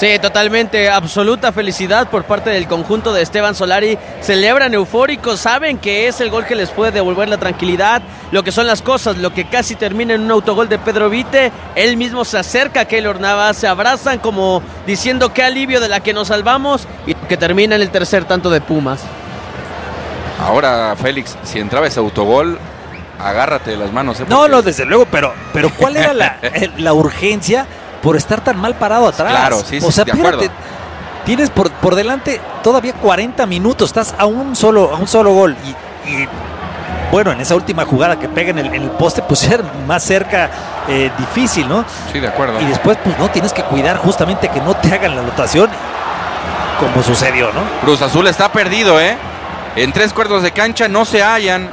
Sí, totalmente, absoluta felicidad por parte del conjunto de Esteban Solari. Celebran eufóricos, saben que es el gol que les puede devolver la tranquilidad, lo que son las cosas, lo que casi termina en un autogol de Pedro Vite. Él mismo se acerca a Keylor Navas, se abrazan como diciendo qué alivio de la que nos salvamos, y que termina en el tercer tanto de Pumas. Ahora, Félix, si entraba ese autogol, agárrate de las manos. No, desde luego, pero ¿cuál era la urgencia por estar tan mal parado atrás? Claro, sí, o sea, de acuerdo. Tienes por delante todavía 40 minutos, estás a un solo gol y bueno, en esa última jugada que pega en el poste, pues ser más cerca, difícil, ¿no? Sí, de acuerdo. Y después, pues no, tienes que cuidar justamente que no te hagan la anotación, como sucedió, ¿no? Cruz Azul está perdido, en 3/4 de cancha no se hallan.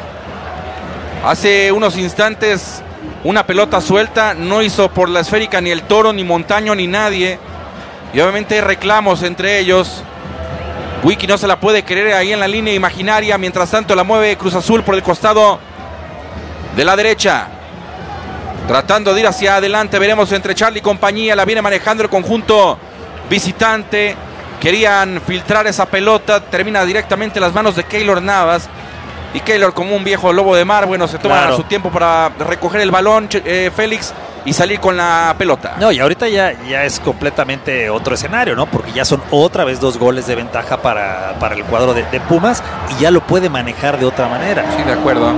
Hace unos instantes una pelota suelta, no hizo por la esférica ni el Toro, ni Montaño, ni nadie. Y obviamente hay reclamos entre ellos. Wiki no se la puede creer ahí en la línea imaginaria. Mientras tanto la mueve Cruz Azul por el costado de la derecha, tratando de ir hacia adelante. Veremos entre Charlie y compañía. La viene manejando el conjunto visitante. Querían filtrar esa pelota, termina directamente en las manos de Keylor Navas. Y Keylor, como un viejo lobo de mar, bueno, se toma su tiempo para recoger el balón, Félix, y salir con la pelota. No, y ahorita ya es completamente otro escenario, ¿no? Porque ya son otra vez 2 goles de ventaja para el cuadro de Pumas, y ya lo puede manejar de otra manera. Sí, de acuerdo.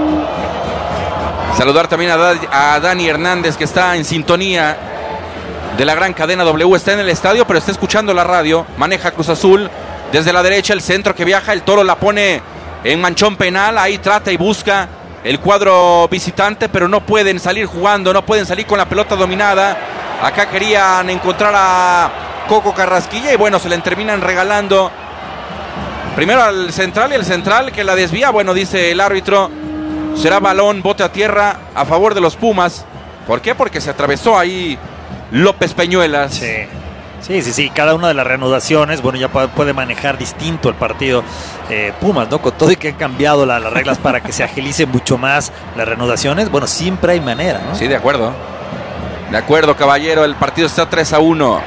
Saludar también a Dani Hernández, que está en sintonía de la gran cadena W. Está en el estadio, pero está escuchando la radio. Maneja Cruz Azul desde la derecha, el centro que viaja, el Toro la pone en manchón penal, ahí trata y busca el cuadro visitante, pero no pueden salir jugando, no pueden salir con la pelota dominada. Acá querían encontrar a Coco Carrasquilla y bueno, se le terminan regalando primero al central, y el central que la desvía, bueno, dice el árbitro, será balón, bote a tierra a favor de los Pumas. ¿Por qué? Porque se atravesó ahí López Peñuelas. Sí, cada una de las reanudaciones, bueno, ya puede manejar distinto el partido Pumas, ¿no? Con todo y que han cambiado las reglas para que se agilicen mucho más las reanudaciones, bueno, siempre hay manera, ¿no? Sí, de acuerdo. De acuerdo, caballero, el partido está 3-1.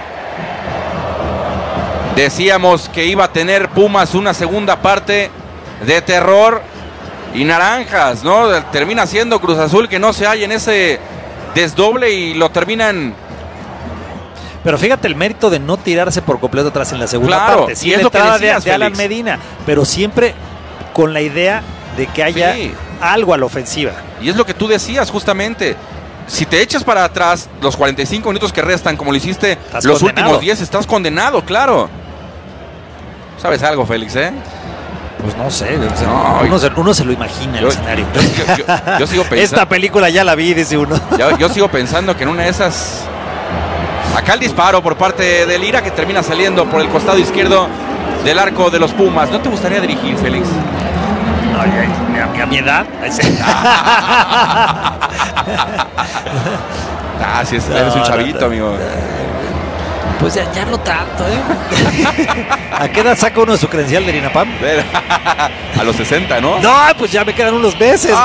Decíamos que iba a tener Pumas una segunda parte de terror y naranjas, ¿no? Termina siendo Cruz Azul que no se halla en ese desdoble y lo terminan. Pero fíjate el mérito de no tirarse por completo atrás en la segunda parte. Sí, y es la lo que entrada decías, de Alan Medina, pero siempre con la idea de que haya algo a la ofensiva. Y es lo que tú decías justamente. Si te echas para atrás los 45 minutos que restan, como lo hiciste estás los condenado. Últimos 10, estás condenado, claro. ¿Sabes algo, Félix, Pues no sé, uno se lo imagina el escenario. Yo sigo pensando. Esta película ya la vi, dice uno. Yo sigo pensando que en una de esas. Acá el disparo por parte de Lira que termina saliendo por el costado izquierdo del arco de los Pumas. ¿No te gustaría dirigir, Félix? A mi edad. Sí, eres un chavito, amigo. Pues ya no tanto, ¿A qué edad saca uno de su credencial de INAPAM? A los 60, ¿no? No, pues ya me quedan unos meses.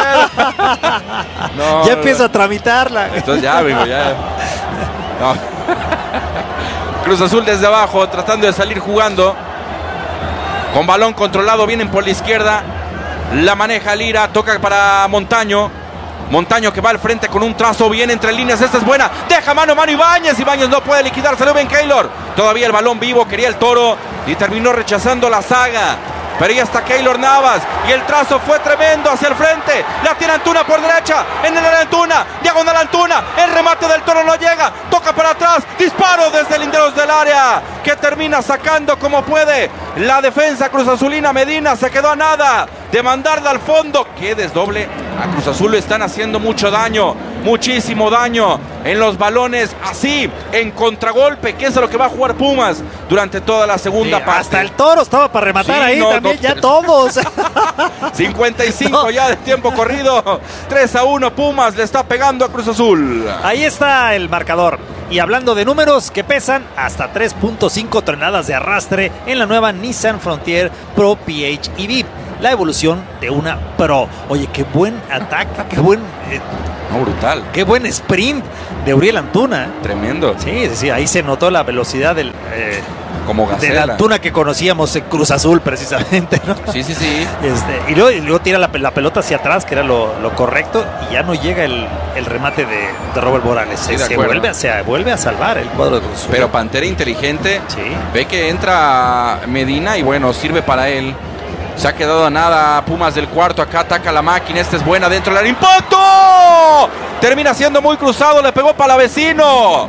No, ya empiezo a tramitarla. Entonces ya, amigo, ya. No. Cruz Azul desde abajo, tratando de salir jugando. Con balón controlado, vienen por la izquierda. La maneja Lira, toca para Montaño. Montaño que va al frente con un trazo bien entre líneas, esta es buena, deja mano Ibáñez no puede liquidar, salió bien Keylor, todavía el balón vivo, quería el Toro y terminó rechazando la saga, pero ya está Keylor Navas y el trazo fue tremendo hacia el frente, la tiene Antuna por derecha, en el Antuna, diagonal Antuna, el remate del Toro no llega, toca para atrás, disparo desde el interior del área, que termina sacando como puede la defensa Cruz Azulina. Medina se quedó a nada de mandarla al fondo. Qué desdoble. A Cruz Azul le están haciendo mucho daño, muchísimo daño en los balones, así, en contragolpe, que es lo que va a jugar Pumas durante toda la segunda parte. Hasta el Toro estaba para rematar también, ya todos. 55 ya de tiempo corrido. 3-1, Pumas le está pegando a Cruz Azul. Ahí está el marcador. Y hablando de números que pesan, hasta 3.5 toneladas de arrastre en la nueva Nissan Frontier Pro PHEV. la evolución de una pro. Oye, qué buen ataque, qué buen... brutal. Qué buen sprint de Uriel Antuna. Tremendo. Sí, ahí se notó la velocidad del... como gacela. De la Antuna que conocíamos en Cruz Azul, precisamente, ¿no? Sí. Y luego tira la pelota hacia atrás, que era lo correcto, y ya no llega el remate de Robert Morales. Sí, se vuelve a salvar el cuadro de Cruz Azul. Pero Pantera inteligente, sí. Ve que entra Medina y bueno, sirve para él. Se ha quedado a nada Pumas del cuarto. Acá ataca la máquina. Esta es buena dentro del área. ¡Impacto! Termina siendo muy cruzado. Le pegó Palavecino.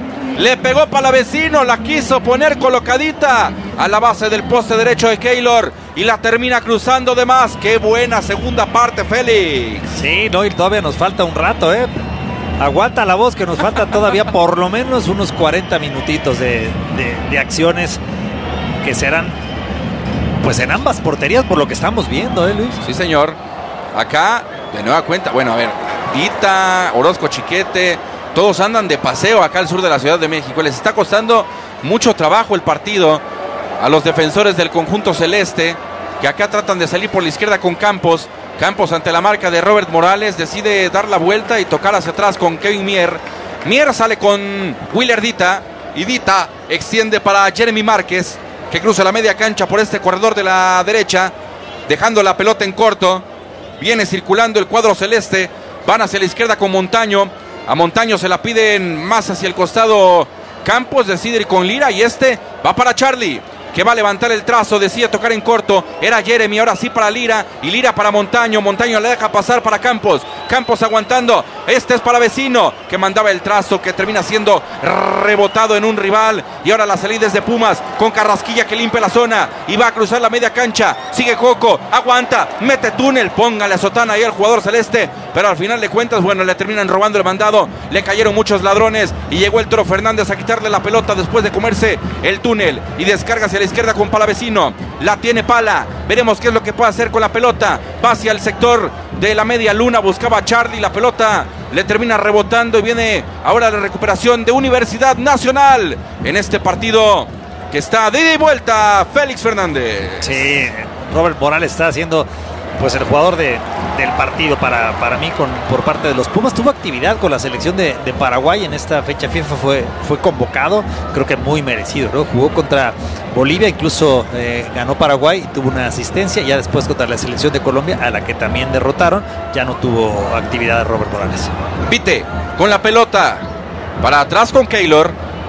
La quiso poner colocadita a la base del poste derecho de Keylor. Y la termina cruzando de más. ¡Qué buena segunda parte, Félix! Sí, no, y todavía nos falta un rato, ¿eh? Aguanta la voz que nos falta todavía por lo menos unos 40 minutitos de acciones que serán... pues en ambas porterías por lo que estamos viendo, Luis. Sí, señor. Acá, de nueva cuenta, bueno, a ver, Dita, Orozco Chiquete, todos andan de paseo acá al sur de la Ciudad de México. Les está costando mucho trabajo el partido a los defensores del conjunto celeste, que acá tratan de salir por la izquierda con Campos. Campos ante la marca de Robert Morales, decide dar la vuelta y tocar hacia atrás con Kevin Mier. Mier sale con Willer Dita, y Dita extiende para Jeremy Márquez, que cruza la media cancha por este corredor de la derecha, dejando la pelota en corto. Viene circulando el cuadro celeste, van hacia la izquierda con Montaño. A Montaño se la piden más hacia el costado Campos, decide ir con Lira y este va para Charlie, que va a levantar el trazo, decide tocar en corto. Era Jeremy, ahora sí para Lira, y Lira para Montaño. Montaño le deja pasar para Campos. Campos aguantando. Este es para Vecino, que mandaba el trazo, que termina siendo rebotado en un rival. Y ahora la salida es de Pumas, con Carrasquilla que limpia la zona y va a cruzar la media cancha. Sigue Coco, aguanta, mete túnel, póngale a sotana ahí al jugador celeste. Pero al final de cuentas, bueno, le terminan robando el mandado. Le cayeron muchos ladrones y llegó el Toro Fernández a quitarle la pelota después de comerse el túnel. Y descarga hacia la izquierda con Palavecino. La tiene Pala. Veremos qué es lo que puede hacer con la pelota. Va hacia el sector de la media luna. Buscaba a Charlie. La pelota le termina rebotando y viene ahora la recuperación de Universidad Nacional en este partido que está de ida y vuelta. Félix Fernández. Sí, Robert Morales está haciendo pues el jugador del partido para mí por parte de los Pumas. Tuvo actividad con la selección de Paraguay en esta fecha FIFA, fue convocado, creo que muy merecido, ¿no? Jugó contra Bolivia, incluso ganó Paraguay y tuvo una asistencia. Ya después contra la selección de Colombia, a la que también derrotaron, ya no tuvo actividad Robert Morales. Vite con la pelota para atrás con Keylor,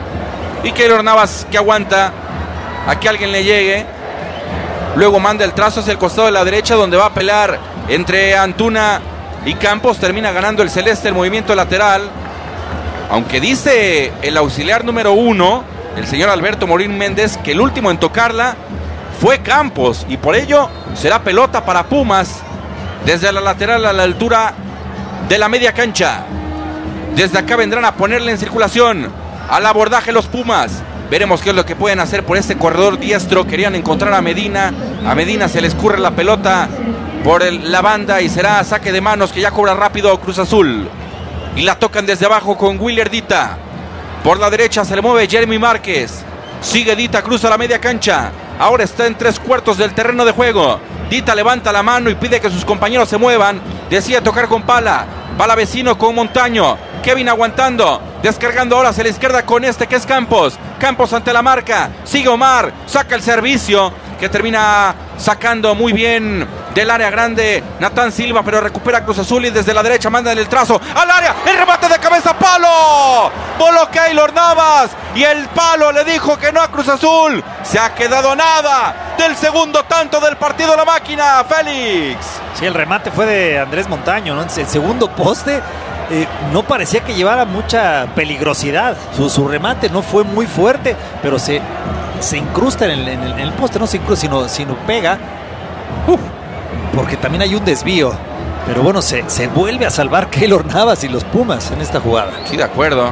y Keylor Navas que aguanta a que alguien le llegue. Luego manda el trazo hacia el costado de la derecha, donde va a pelear entre Antuna y Campos. Termina ganando el celeste el movimiento lateral. Aunque dice el auxiliar número 1, el señor Alberto Morín Méndez, que el último en tocarla fue Campos. Y por ello será pelota para Pumas desde la lateral a la altura de la media cancha. Desde acá vendrán a ponerle en circulación al abordaje los Pumas. Veremos qué es lo que pueden hacer por este corredor diestro. Querían encontrar a Medina. A Medina se le escurre la pelota por la banda y será saque de manos que ya cobra rápido Cruz Azul. Y la tocan desde abajo con Willer Dita. Por la derecha se le mueve Jeremy Márquez. Sigue Dita, cruza la media cancha. Ahora está en 3/4 del terreno de juego. Dita levanta la mano y pide que sus compañeros se muevan. Decide tocar con Pala. Palavecino con Montaño. Kevin aguantando. Descargando ahora hacia la izquierda con este que es Campos. Campos ante la marca. Sigue Omar. Saca el servicio, que termina sacando muy bien del área grande Natán Silva, pero recupera Cruz Azul y desde la derecha manda el trazo al área. El remate de cabeza, palo. Voló Keylor Navas y el palo le dijo que no a Cruz Azul. Se ha quedado nada del segundo tanto del partido la máquina, Félix. Sí, el remate fue de Andrés Montaño, ¿no? El segundo poste. No parecía que llevara mucha peligrosidad. Su remate no fue muy fuerte, pero se incrusta en el poste, no se incrusta, sino pega. Porque también hay un desvío. Pero bueno, se vuelve a salvar Keylor Navas y los Pumas en esta jugada. Sí, de acuerdo.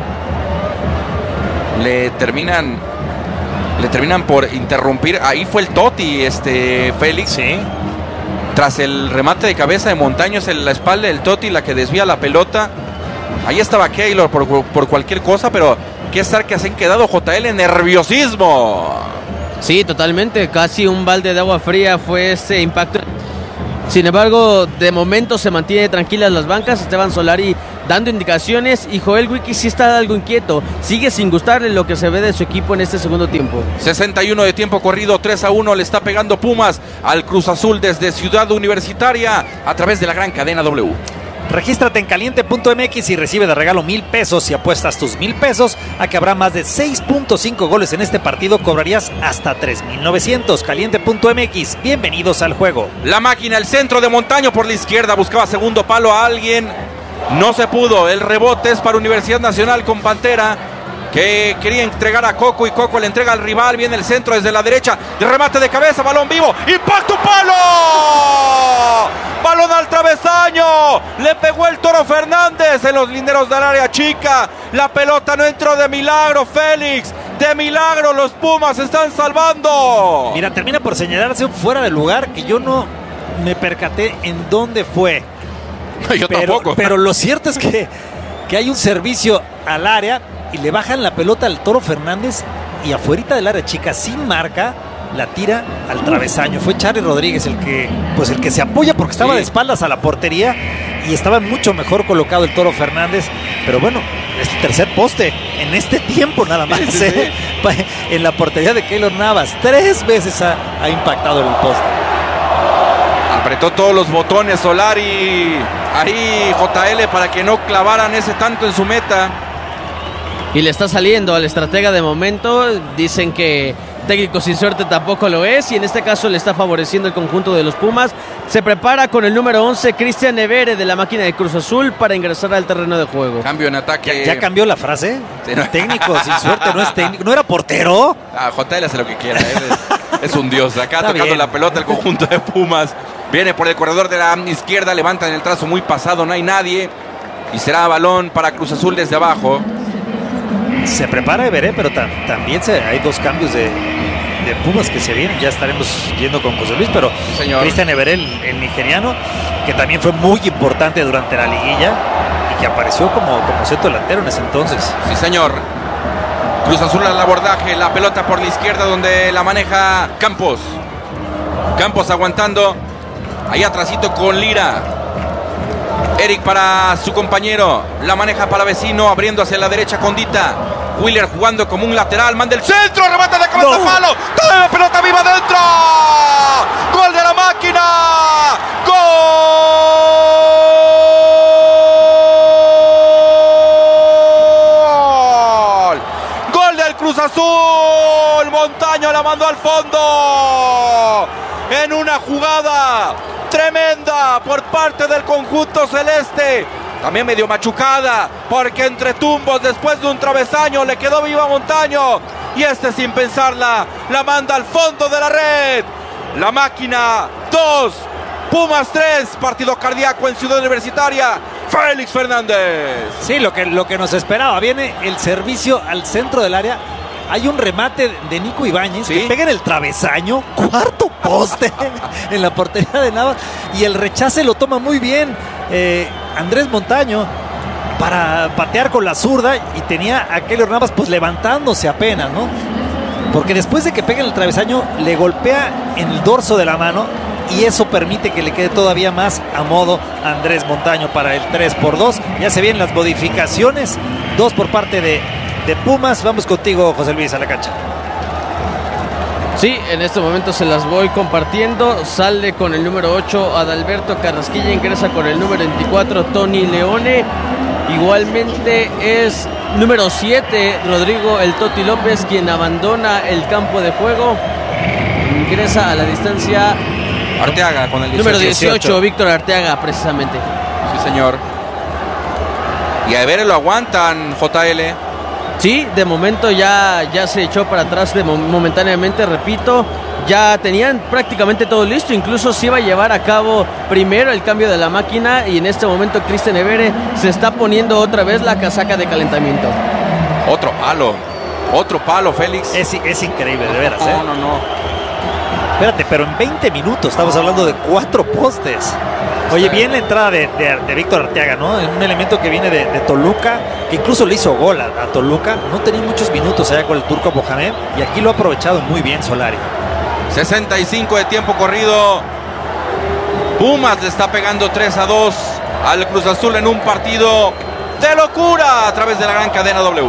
Le terminan por interrumpir. Ahí fue el Totti, Félix. Sí. Tras el remate de cabeza de Montaños en la espalda del Totti, la que desvía la pelota. Ahí estaba Keylor por cualquier cosa, pero qué estar que se han quedado, JL, en nerviosismo. Sí, totalmente. Casi un balde de agua fría fue ese impacto Sin embargo, de momento se mantiene tranquilas las bancas. Esteban Solari dando indicaciones y Joel Wiki sí está algo inquieto. Sigue sin gustarle lo que se ve de su equipo en este segundo tiempo. 61 de tiempo corrido, 3-1 le está pegando Pumas al Cruz Azul desde Ciudad Universitaria a través de la gran cadena W. Regístrate en caliente.mx y recibe de regalo 1,000 pesos. Y apuestas tus 1,000 pesos a que habrá más de 6.5 goles en este partido, cobrarías hasta 3,900. Caliente.mx, bienvenidos al juego. La máquina, el centro de Montaño por la izquierda, buscaba segundo palo a alguien, no se pudo. El rebote es para Universidad Nacional con Pantera, que quería entregar a Coco y Coco le entrega al rival. Viene el centro desde la derecha, de remate de cabeza, balón vivo, impacto, palo, balón al travesaño, le pegó el Toro Fernández en los linderos del área chica. La pelota no entró de milagro, Félix, de milagro los Pumas están salvando. Mira, termina por señalarse un fuera de lugar que yo no me percaté en dónde fue. Yo tampoco. Pero lo cierto es que hay un servicio al área y le bajan la pelota al Toro Fernández y afuerita del área chica, sin marca, la tira al travesaño. Fue Charly Rodríguez el que se apoya porque estaba de espaldas a la portería y estaba mucho mejor colocado el Toro Fernández. Pero bueno, es el tercer poste en este tiempo nada más, en la portería de Keylor Navas. 3 veces ha impactado en el poste. Apretó todos los botones Solari, ahí JL, para que no clavaran ese tanto en su meta. Y le está saliendo al estratega de momento. Dicen que técnico sin suerte tampoco lo es, y en este caso le está favoreciendo el conjunto de los Pumas. Se prepara con el número 11 Cristian Evere de la máquina de Cruz Azul para ingresar al terreno de juego. Cambio en ataque. ¿Ya cambió la frase? Sí, no. Técnico sin suerte no es técnico. ¿No era portero? JL hace lo que quiera, es un dios. Acá está tocando bien la pelota el conjunto de Pumas. Viene por el corredor de la izquierda, levantan el trazo muy pasado, no hay nadie. Y será balón para Cruz Azul desde abajo. Se prepara Everé, pero también hay 2 cambios de Pumas que se vienen. Ya estaremos yendo con José Luis, pero Cristian Everé, el nigeriano, que también fue muy importante durante la liguilla y que apareció como centro delantero en ese entonces. Sí, señor. Cruz Azul al abordaje, la pelota por la izquierda donde la maneja Campos. Campos aguantando, ahí atrásito con Lira. Eric para su compañero, la maneja para vecino, abriendo hacia la derecha con Dita. Wheeler jugando como un lateral, manda el centro, remata de cabeza, palo, toda la pelota viva adentro. Gol de la máquina, gol del Cruz Azul. Montaño la mandó al fondo en una jugada tremenda por parte del conjunto celeste, también medio machucada porque entre tumbos después de un travesaño le quedó viva Montaño y sin pensarla la manda al fondo de la red. La máquina 2, Pumas 3, partido cardíaco en Ciudad Universitaria. Félix Fernández. Sí, lo que nos esperaba. Viene el servicio al centro del área. Hay un remate de Nico Ibáñez, ¿sí?, que pega en el travesaño, 4º poste en la portería de Navas, y el rechace lo toma muy bien Andrés Montaño para patear con la zurda, y tenía a Keylor Navas pues levantándose apenas, ¿no? Porque después de que pega en el travesaño le golpea en el dorso de la mano y eso permite que le quede todavía más a modo a Andrés Montaño para el 3-2. Ya se vienen las modificaciones, 2 por parte de Pumas. Vamos contigo, José Luis, a la cancha. Sí, en este momento se las voy compartiendo. Sale con el número 8 Adalberto Carrasquilla, ingresa con el número 24 Tony Leone. Igualmente es número 7 Rodrigo El Toti López quien abandona el campo de juego. Ingresa a la distancia Arteaga con el 18. Número 18 Víctor Arteaga, precisamente. Sí, señor. Y a Evere lo aguantan, JL. Sí, de momento ya se echó para atrás momentáneamente, repito. Ya tenían prácticamente todo listo, incluso se iba a llevar a cabo primero el cambio de la máquina y en este momento Cristian Evere se está poniendo otra vez la casaca de calentamiento. Otro palo, Félix. Es increíble, de veras. No. Espérate, pero en 20 minutos estamos hablando de 4 postes. Oye, bien la entrada de Víctor Arteaga, ¿no? Un elemento que viene de Toluca, que incluso le hizo gol a Toluca. No tenía muchos minutos allá con el turco Mohamed y aquí lo ha aprovechado muy bien Solari. 65 de tiempo corrido. Pumas le está pegando 3-2 al Cruz Azul en un partido de locura a través de la gran cadena W.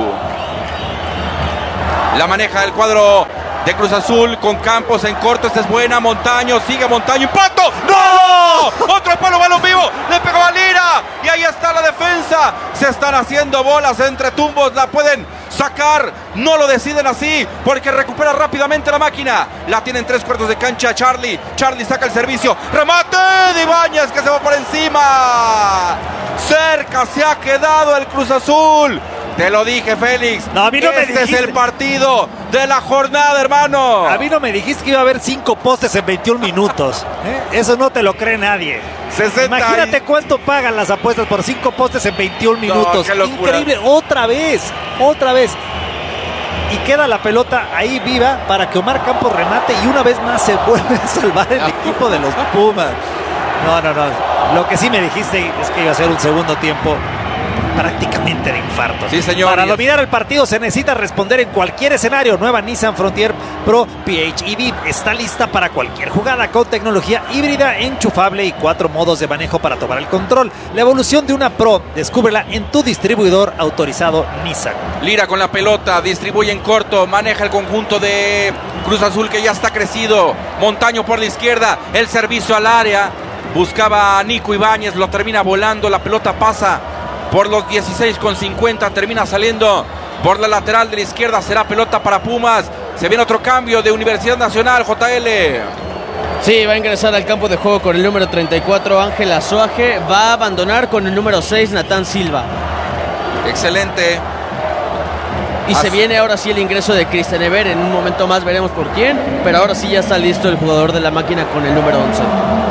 La maneja el cuadro de Cruz Azul con Campos en corto. Esta es buena. Montaño, sigue Montaño. ¡Impacto! ¡No! Otro palo, balón vivo. Le pegó a Lira. Y ahí está la defensa. Se están haciendo bolas entre tumbos. La pueden sacar. No lo deciden así porque recupera rápidamente la máquina. La tienen 3/4 de cancha Charlie. Charlie saca el servicio. ¡Remate de Ibáñez que se va por encima! Cerca se ha quedado el Cruz Azul. Te lo dije, Félix. No, a mí no este es el partido de la jornada, hermano. A mí no me dijiste que iba a haber 5 postes en 21 minutos. Eso no te lo cree nadie. 60 Imagínate cuánto pagan las apuestas por 5 postes en 21 minutos. Qué locura. Increíble. Otra vez. Y queda la pelota ahí viva para que Omar Campos remate y una vez más se vuelve a salvar el equipo de los Pumas. No. Lo que sí me dijiste es que iba a ser un segundo tiempo prácticamente de infarto. Sí, señor. Para dominar el partido se necesita responder en cualquier escenario. Nueva Nissan Frontier Pro PHEV está lista para cualquier jugada con tecnología híbrida, enchufable y 4 modos de manejo para tomar el control. La evolución de una Pro, descúbrela en tu distribuidor autorizado Nissan. Lira con la pelota, distribuye en corto, maneja el conjunto de Cruz Azul que ya está crecido. Montaño por la izquierda, el servicio al área. Buscaba a Nico Ibáñez, lo termina volando, la pelota pasa por los 16,50, termina saliendo por la lateral de la izquierda, será pelota para Pumas. Se viene otro cambio de Universidad Nacional, JL. Sí, va a ingresar al campo de juego con el número 34 Ángel Azuaje, va a abandonar con el número 6 Natán Silva. Excelente. Y se viene ahora sí el ingreso de Cristian Ever, en un momento más veremos por quién, pero ahora sí ya está listo el jugador de la máquina con el número 11.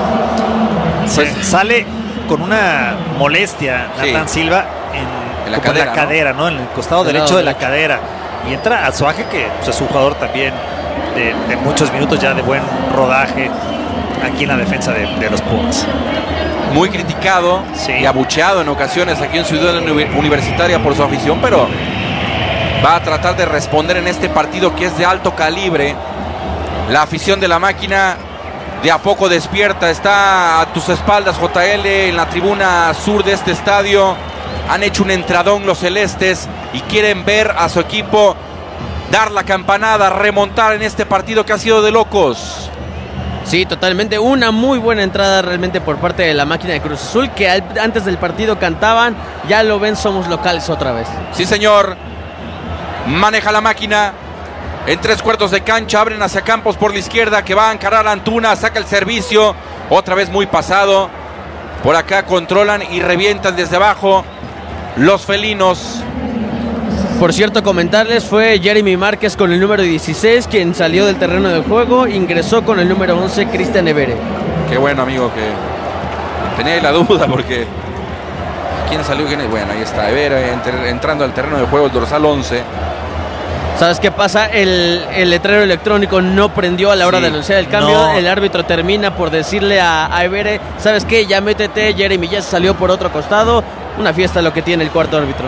Pues sale con una molestia Natán Silva en la cadera, ¿no? En el costado derecho de la cadera. Y entra Azuaje, que pues, es un jugador también de muchos minutos ya de buen rodaje aquí en la defensa de los Pumas. Muy criticado y abucheado en ocasiones aquí en Ciudad Universitaria por su afición, pero va a tratar de responder en este partido que es de alto calibre. La afición de la máquina de a poco despierta, está a tus espaldas, JL, en la tribuna sur de este estadio. Han hecho un entradón los celestes y quieren ver a su equipo dar la campanada, remontar en este partido que ha sido de locos. Sí, totalmente, una muy buena entrada realmente por parte de la máquina de Cruz Azul, que antes del partido cantaban, ya lo ven, somos locales otra vez. Sí, señor. Maneja la máquina. En 3/4 de cancha, abren hacia Campos por la izquierda, que va a encarar a Antuna, saca el servicio, otra vez muy pasado. Por acá controlan y revientan desde abajo los felinos. Por cierto, comentarles, fue Jeremy Márquez con el número 16 quien salió del terreno de juego, ingresó con el número 11 Cristian Evere. Qué bueno, amigo, que tenía la duda porque ¿quién salió? Bueno, ahí está Evere entrando al terreno de juego, el dorsal 11. ¿Sabes qué pasa? El letrero electrónico no prendió a la hora de anunciar el cambio. No. El árbitro termina por decirle a Evere, ¿sabes qué? Ya métete, Jeremy ya salió por otro costado. Una fiesta lo que tiene el cuarto árbitro.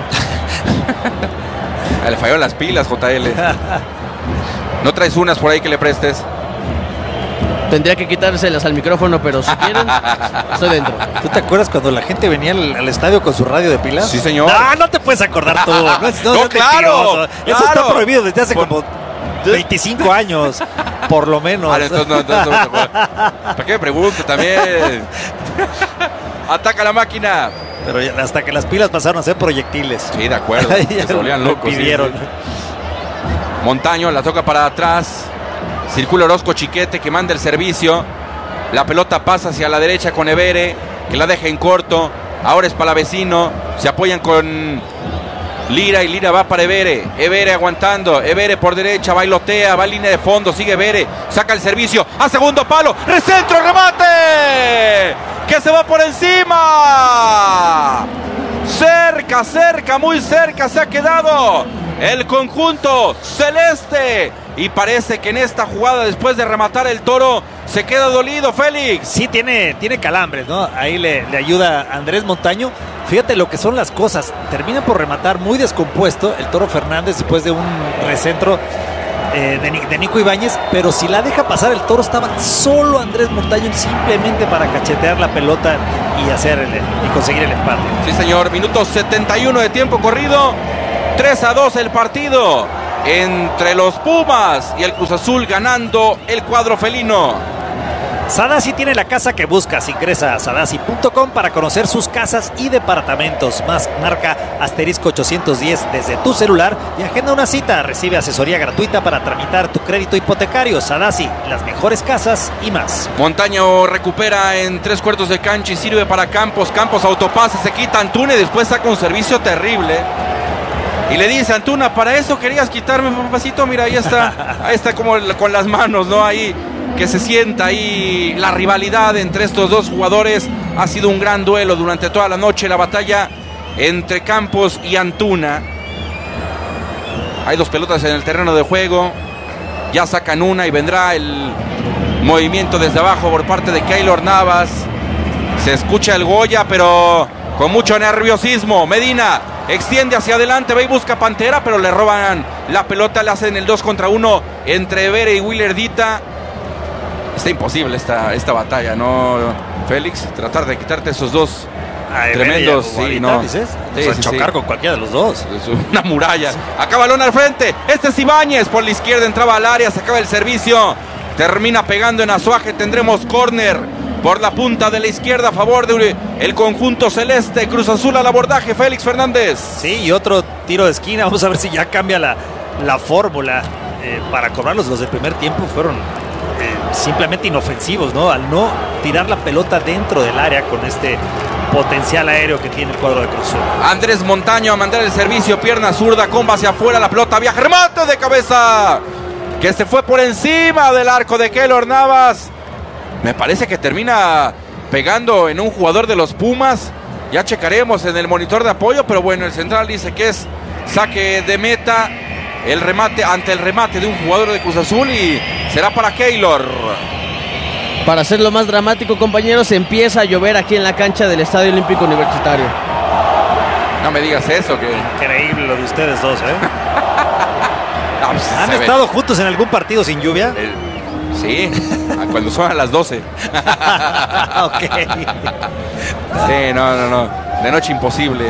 Le falló las pilas, JL. ¿No traes unas por ahí que le prestes? Tendría que quitárselas al micrófono, pero si quieren, estoy dentro. ¿Tú te acuerdas cuando la gente venía al estadio con su radio de pilas? Sí, señor. No te puedes acordar tú. No, claro. Eso está prohibido desde hace como 25 años, por lo menos. Entonces, ¿para qué me pregunto también? Ataca la máquina. Pero hasta que las pilas pasaron a ser proyectiles. Sí, de acuerdo. Se volvían locos. Pidieron. Sí. Montaño la toca para atrás. Circula Orozco Chiquete que manda el servicio. La pelota pasa hacia la derecha con Evere, que la deja en corto. Ahora es Palavecino. Se apoyan con Lira y Lira va para Evere. Evere aguantando. Evere por derecha, bailotea, va a línea de fondo. Sigue Evere. Saca el servicio a segundo palo. ¡Recentro, remate! ¡Que se va por encima! Cerca, muy cerca se ha quedado el conjunto celeste. Y parece que en esta jugada, después de rematar el Toro, se queda dolido, Félix. Sí, tiene calambres, ¿no? Ahí le ayuda Andrés Montaño. Fíjate lo que son las cosas. Termina por rematar muy descompuesto el Toro Fernández después de un recentro de Nico Ibáñez, pero si la deja pasar el Toro, estaba solo Andrés Montaño simplemente para cachetear la pelota y conseguir el empate. Sí, señor, minuto 71 de tiempo corrido, 3-2 el partido entre los Pumas y el Cruz Azul, ganando el cuadro felino. Sadasi tiene la casa que buscas. Ingresa a sadasi.com para conocer sus casas y departamentos. Marca asterisco 810 desde tu celular y agenda una cita. Recibe asesoría gratuita para tramitar tu crédito hipotecario. Sadasi, las mejores casas y más. Montaño recupera en 3/4 de cancha y sirve para Campos. Campos autopase, se quita Antuna y después saca un servicio terrible. Y le dice: Antuna, para eso querías quitarme, papacito. Mira, ahí está como con las manos, ¿no? Ahí, que se sienta ahí la rivalidad entre estos dos jugadores. Ha sido un gran duelo durante toda la noche, la batalla entre Campos y Antuna. Hay dos pelotas en el terreno de juego. Ya sacan una y vendrá el movimiento desde abajo por parte de Keylor Navas. Se escucha el Goya, pero con mucho nerviosismo. Medina extiende hacia adelante, va y busca Pantera, pero le roban la pelota, le hacen el 2 contra 1 entre Evere y Willer Dita. Está imposible esta batalla, ¿no, Félix? Tratar de quitarte esos dos tremendos. Sí, no. ¿Dices? Sí, chocar con cualquiera de los dos. Es una muralla. Acá balón al frente. Este es Ibáñez. Por la izquierda entraba al área, se acaba el servicio. Termina pegando en Azuaje. Tendremos córner por la punta de la izquierda a favor del conjunto celeste. Cruz Azul al abordaje, Félix Fernández. Sí, y otro tiro de esquina. Vamos a ver si ya cambia la fórmula. Para cobrarlos, los del primer tiempo fueron simplemente inofensivos, ¿no? Al no tirar la pelota dentro del área con este potencial aéreo que tiene el cuadro de Cruz Azul. Andrés Montaño a mandar el servicio, pierna zurda, comba hacia afuera, la pelota viaja, remate de cabeza que se fue por encima del arco de Keylor Navas. Me parece que termina pegando en un jugador de los Pumas. Ya checaremos en el monitor de apoyo, pero bueno, el central dice que es saque de meta. El remate ante el remate de un jugador de Cruz Azul y será para Keylor. Para hacerlo más dramático, compañeros, empieza a llover aquí en la cancha del Estadio Olímpico Universitario. No me digas eso. Increíble lo de ustedes dos, ¿eh? No, pues, ¿Han estado juntos en algún partido sin lluvia? Sí, cuando son a las 12. Ok. Sí, no. De noche imposible.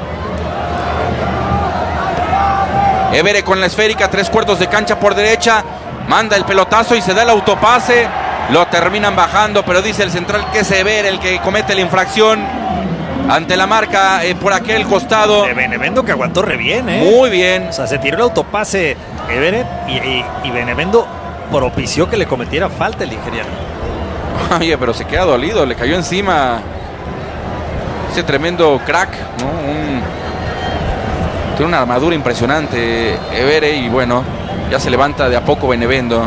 Evere con la esférica, 3/4 de cancha por derecha. Manda el pelotazo y se da el autopase. Lo terminan bajando, pero dice el central que es Evere el que comete la infracción ante la marca por aquel costado. De Benevendo, que aguantó re bien, ¿eh? Muy bien. O sea, se tiró el autopase Evere y Benevendo propició que le cometiera falta el nigeriano. Oye, pero se queda dolido, le cayó encima ese tremendo crack, ¿no? Tiene una armadura impresionante Evere y bueno, ya se levanta de a poco Benevendo.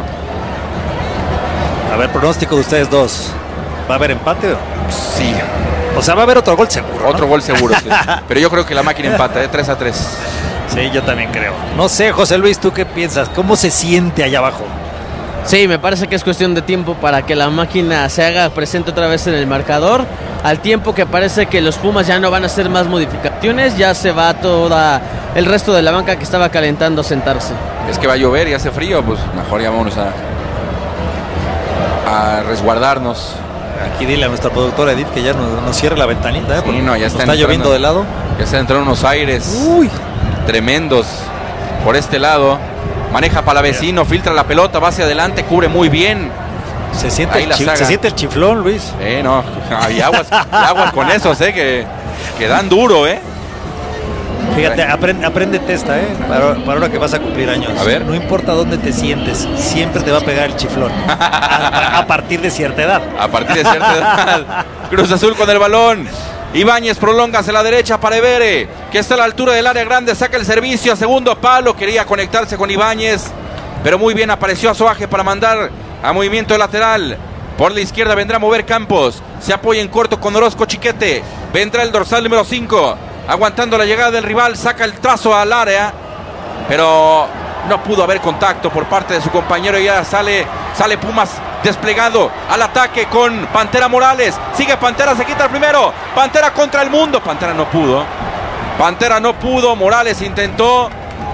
A ver, pronóstico de ustedes dos. ¿Va a haber empate? Sí. O sea, va a haber otro gol seguro, Otro gol seguro, sí. Pero yo creo que la máquina empata, 3-3. Sí, yo también creo. No sé, José Luis, ¿tú qué piensas? ¿Cómo se siente allá abajo? Sí, me parece que es cuestión de tiempo para que la máquina se haga presente otra vez en el marcador. Al tiempo que parece que los Pumas ya no van a hacer más modificaciones, ya se va toda el resto de la banca que estaba calentando a sentarse. Es que va a llover y hace frío, pues mejor ya vámonos a resguardarnos. Aquí dile a nuestra productora Edith que ya nos cierre la ventanita, Sí, no, ya está lloviendo de lado. Ya se entraron unos aires tremendos por este lado. Maneja Palavecino, filtra la pelota, va hacia adelante, cubre muy bien. Se siente el chiflón, Luis. No, hay aguas con esos, que dan duro, Fíjate, aprende testa, para ahora que vas a cumplir años. A ver. No importa dónde te sientes, siempre te va a pegar el chiflón. A partir de cierta edad. A partir de cierta edad. Cruz Azul con el balón. Ibáñez prolonga hacia la derecha para Evere, que está a la altura del área grande, saca el servicio a segundo palo, quería conectarse con Ibáñez, pero muy bien apareció Azuaje para mandar a movimiento lateral. Por la izquierda vendrá a mover Campos, se apoya en corto con Orozco Chiquete, vendrá el dorsal número 5, aguantando la llegada del rival, saca el trazo al área, pero no pudo haber contacto por parte de su compañero y ya sale Pumas desplegado al ataque con Pantera Morales. Sigue Pantera, se quita el primero. Pantera contra el mundo. Pantera no pudo. Morales intentó.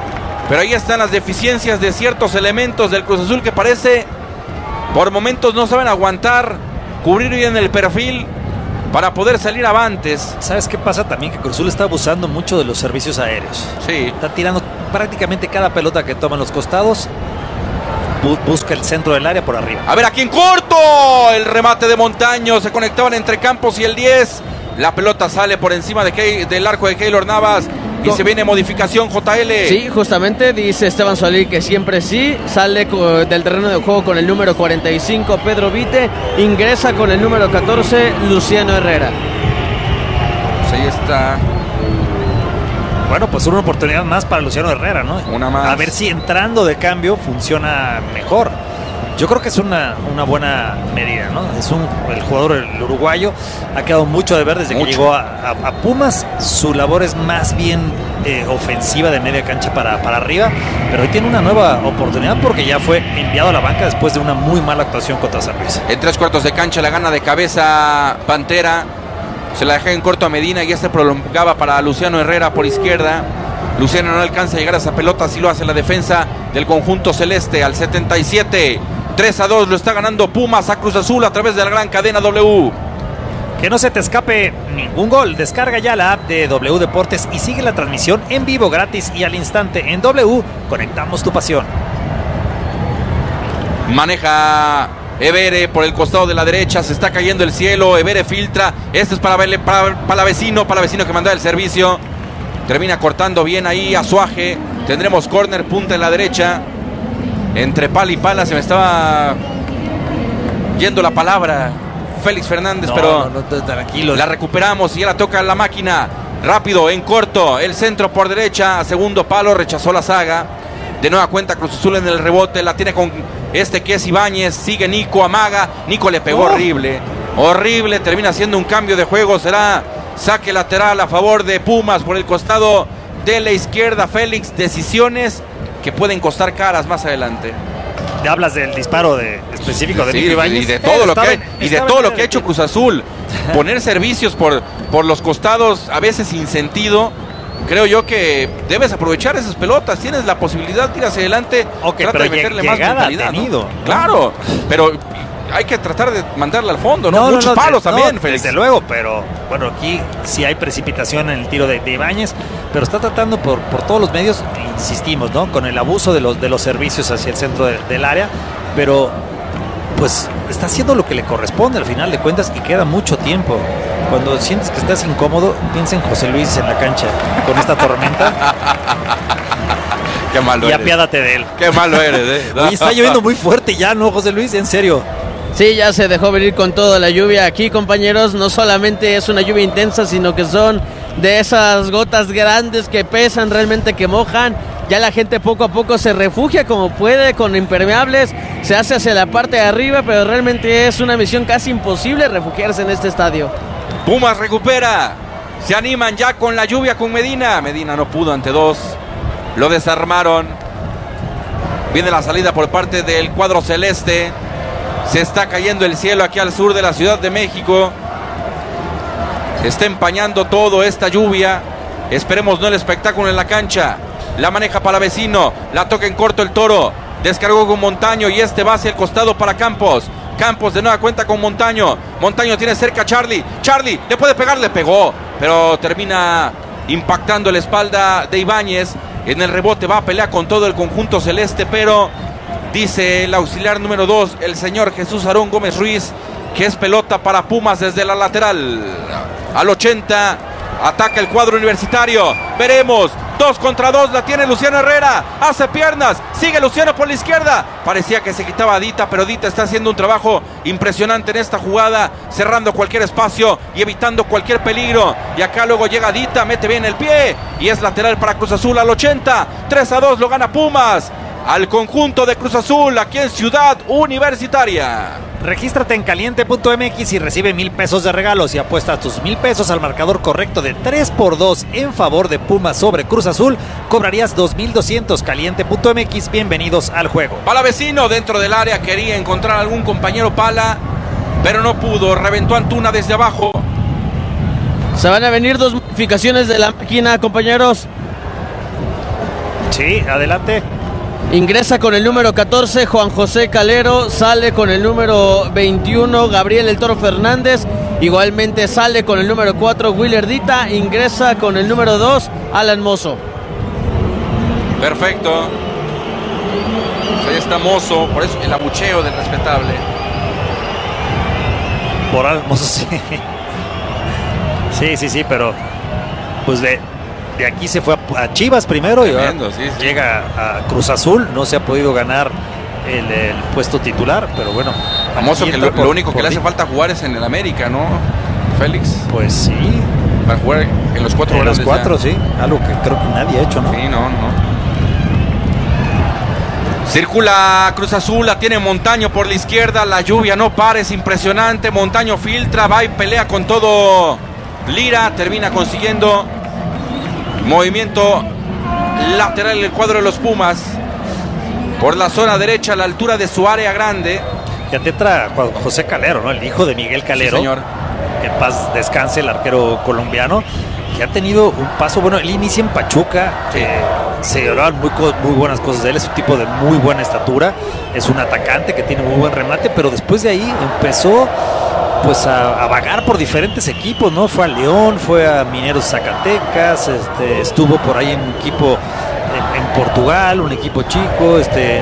Pero ahí están las deficiencias de ciertos elementos del Cruz Azul que parece, por momentos no saben aguantar, cubrir bien el perfil para poder salir avantes. ¿Sabes qué pasa también? Que Cruz Azul está abusando mucho de los servicios aéreos. Sí. Está tirando prácticamente cada pelota que toman los costados. Busca el centro del área por arriba. A ver, aquí en corto, el remate de Montaño, se conectaban entre Campos y el 10. La pelota sale por encima del arco de Keylor Navas y se viene modificación, JL. Sí, justamente dice Esteban Solari que siempre sí, sale del terreno de juego con el número 45 Pedro Vite, ingresa con el número 14 Luciano Herrera. Pues ahí está. Bueno, pues una oportunidad más para Luciano Herrera, ¿no? Una más. A ver si entrando de cambio funciona mejor. Yo creo que es una buena medida, ¿no? El jugador, el uruguayo, ha quedado mucho de ver desde que llegó a Pumas. Su labor es más bien ofensiva de media cancha para arriba, pero hoy tiene una nueva oportunidad porque ya fue enviado a la banca después de una muy mala actuación contra San Luis. En 3/4 de cancha la gana de cabeza Pantera. Se la deja en corto a Medina y prolongaba para Luciano Herrera por izquierda. Luciano no alcanza a llegar a esa pelota, así lo hace la defensa del conjunto celeste al 77. 3-2 lo está ganando Pumas a Cruz Azul a través de la gran cadena W. Que no se te escape ningún gol. Descarga ya la app de W Deportes y sigue la transmisión en vivo, gratis y al instante. En W, conectamos tu pasión. Maneja Evere por el costado de la derecha, se está cayendo el cielo. Evere filtra, este es para Palavecino que manda el servicio. Termina cortando bien ahí a Suaje. Tendremos córner, punta en la derecha. Entre pala y pala se me estaba yendo la palabra, Félix Fernández, pero tranquilo. La recuperamos y ya la toca la máquina. Rápido, en corto, el centro por derecha, a segundo palo, rechazó la saga. De nueva cuenta Cruz Azul en el rebote, la tiene con que es Ibáñez, sigue Nico, amaga, Nico le pegó horrible, termina haciendo un cambio de juego, será saque lateral a favor de Pumas por el costado de la izquierda. Félix, decisiones que pueden costar caras más adelante. ¿Te hablas del disparo específico de Nico Ibáñez? Y de todo lo que ha hecho Cruz Azul. Poner servicios por los costados, a veces sin sentido. Creo yo que debes aprovechar esas pelotas. Tienes la posibilidad, tiras hacia adelante, trata de meterle más mentalidad, ¿no? Claro, pero hay que tratar de mandarla al fondo, ¿no? Muchos palos también, Félix. Desde luego, pero bueno, aquí sí hay precipitación en el tiro de Ibáñez, pero está tratando por todos los medios, insistimos, ¿no? Con el abuso de los servicios hacia el centro del área, pero pues está haciendo lo que le corresponde al final de cuentas y queda mucho tiempo. Cuando sientes que estás incómodo, piensa en José Luis en la cancha con esta tormenta. Qué malo y eres. Apiádate de él. Qué malo eres, ¿eh? Oye, está lloviendo muy fuerte ya, ¿no, José Luis? En serio. Sí, ya se dejó venir con toda la lluvia aquí, compañeros. No solamente es una lluvia intensa, sino que son de esas gotas grandes que pesan, realmente que mojan. Ya la gente poco a poco se refugia como puede con impermeables, se hace hacia la parte de arriba, pero realmente es una misión casi imposible refugiarse en este estadio. Pumas recupera, se animan ya con la lluvia con Medina. Medina no pudo ante dos, lo desarmaron. Viene la salida por parte del cuadro celeste. Se está cayendo el cielo aquí al sur de la Ciudad de México. Está empañando todo esta lluvia. Esperemos no el espectáculo en la cancha. La maneja Palavecino, la toca en corto el Toro. Descargó con Montaño y va hacia el costado para Campos. Campos de nueva cuenta con Montaño. Montaño tiene cerca a Charlie. Charlie le puede pegar, le pegó, pero termina impactando la espalda de Ibáñez. En el rebote va a pelear con todo el conjunto celeste, pero dice el auxiliar número 2, el señor Jesús Aarón Gómez Ruiz, que es pelota para Pumas desde la lateral. Al 80 ataca el cuadro universitario. Veremos. 2 contra 2, la tiene Luciano Herrera, hace piernas, sigue Luciano por la izquierda, parecía que se quitaba a Dita, pero Dita está haciendo un trabajo impresionante en esta jugada, cerrando cualquier espacio y evitando cualquier peligro, y acá luego llega Dita, mete bien el pie, y es lateral para Cruz Azul al 80, 3-2 lo gana Pumas, al conjunto de Cruz Azul, aquí en Ciudad Universitaria. Regístrate en caliente.mx y recibe 1,000 pesos de regalos y apuesta tus 1,000 pesos al marcador correcto de 3-2 en favor de Pumas sobre Cruz Azul. Cobrarías 2,200. Caliente.mx, bienvenidos al juego. Palavecino dentro del área, quería encontrar algún compañero Pala, pero no pudo, reventó Antuna desde abajo. Se van a venir 2 modificaciones de la máquina, compañeros. Sí, adelante. Ingresa con el número 14 Juan José Calero, sale con el número 21 Gabriel El Toro Fernández, igualmente sale con el número 4 Willer Dita, ingresa con el número 2 Alan Mozo. Perfecto. Pues ahí está Mozo, por eso el abucheo del respetable. Por Alan Mozo, sí. Sí, pero pues de aquí se fue a Chivas primero. Tremendo, y sí. Llega a Cruz Azul, no se ha podido ganar el puesto titular, pero bueno. Famoso que lo único que le hace falta jugar es en el América, ¿no, Félix? Pues sí. Para jugar en los 4 grandes. En los 4, sí. Algo que creo que nadie ha hecho, ¿no? Sí, no. Circula Cruz Azul, la tiene Montaño por la izquierda, la lluvia no para, es impresionante. Montaño filtra, va y pelea con todo Lira, termina consiguiendo movimiento lateral en el cuadro de los Pumas por la zona derecha a la altura de su área grande. Ya te entra Juan José Calero, ¿no? El hijo de Miguel Calero. Sí, señor. En paz descanse, el arquero colombiano, que ha tenido un paso, bueno, él inicia en Pachuca, sí. Se lloraban muy buenas cosas de él, es un tipo de muy buena estatura, es un atacante que tiene muy buen remate, pero después de ahí empezó pues a vagar por diferentes equipos, ¿no? Fue a León, fue a Mineros Zacatecas, estuvo por ahí en un equipo en Portugal, un equipo chico,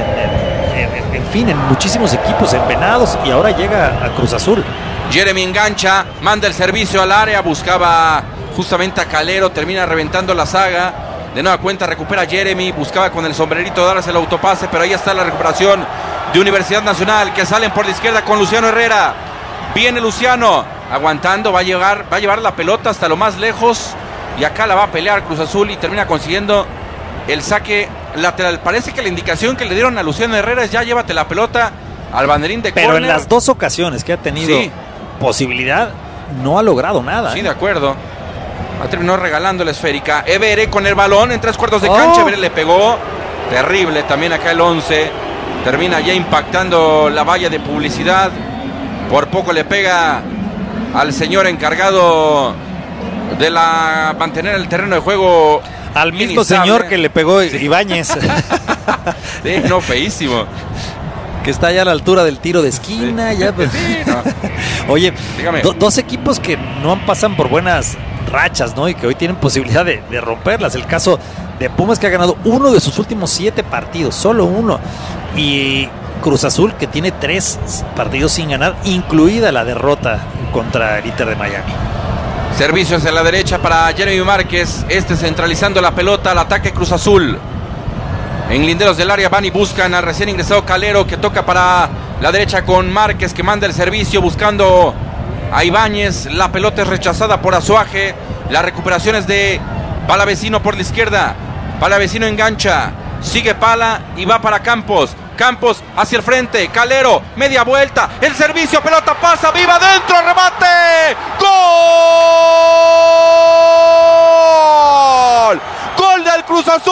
en fin, en muchísimos equipos, en Venados, y ahora llega a Cruz Azul. Jeremy engancha, manda el servicio al área, buscaba justamente a Calero, termina reventando la saga. De nueva cuenta recupera Jeremy, buscaba con el sombrerito darse el autopase, pero ahí está la recuperación de Universidad Nacional, que salen por la izquierda con Luciano Herrera. Viene Luciano, aguantando, va a llevar la pelota hasta lo más lejos, y acá la va a pelear Cruz Azul y termina consiguiendo el saque lateral. Parece que la indicación que le dieron a Luciano Herrera es ya llévate la pelota al banderín de córner. Pero en las 2 ocasiones que ha tenido posibilidad, no ha logrado nada. Sí, de acuerdo. Terminó regalando la esférica. Evere con el balón en 3/4 de cancha. Evere le pegó. Terrible también acá el 11. Termina ya impactando la valla de publicidad. Por poco le pega al señor encargado de mantener el terreno de juego. Al mismo señor que le pegó Ibáñez. Sí, no, feísimo. Que está ya a la altura del tiro de esquina. Sí. Ya, pues. Sí, no. Oye, dígame. Dos equipos que no pasan por buenas rachas, ¿no? Y que hoy tienen posibilidad de romperlas. El caso de Pumas, que ha ganado uno de sus últimos 7 partidos, solo uno. Y Cruz Azul, que tiene 3 partidos sin ganar, incluida la derrota contra el Inter de Miami. Servicio hacia la derecha para Jeremy Márquez. Centralizando la pelota al ataque Cruz Azul. En linderos del área van y buscan al recién ingresado Calero, que toca para la derecha con Márquez, que manda el servicio buscando a Ibáñez. La pelota es rechazada por Azuaje. La recuperación es de Palavecino por la izquierda. Palavecino engancha, sigue Pala y va para Campos. Campos hacia el frente, Calero, media vuelta, el servicio, pelota pasa, viva adentro, remate, ¡gol! ¡Gol del Cruz Azul!